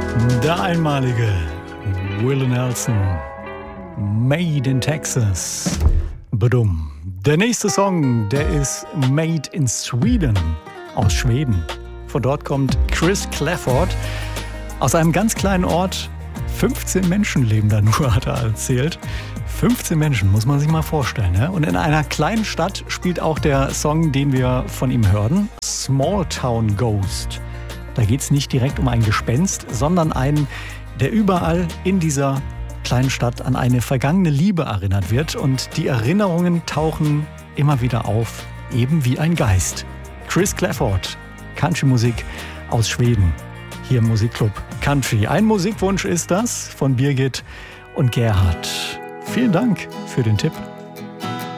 Der einmalige Willie Nelson, Made in Texas. Badum. Der nächste Song, der ist Made in Sweden, aus Schweden. Von dort kommt Chris Clafford, aus einem ganz kleinen Ort. 15 Menschen leben da nur, hat er erzählt. 15 Menschen, muss man sich mal vorstellen. Ja? Und in einer kleinen Stadt spielt auch der Song, den wir von ihm hören, Small Town Ghost. Da geht es nicht direkt um ein Gespenst, sondern einen, der überall in dieser kleinen Stadt an eine vergangene Liebe erinnert wird. Und die Erinnerungen tauchen immer wieder auf, eben wie ein Geist. Chris Clafford, Country-Musik aus Schweden, hier im Musikclub Country. Ein Musikwunsch ist das von Birgit und Gerhard. Vielen Dank für den Tipp.